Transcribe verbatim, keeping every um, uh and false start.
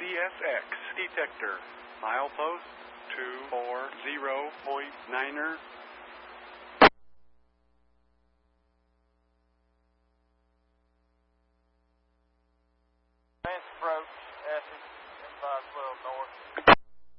S X detector. Milepost two four zero point niner.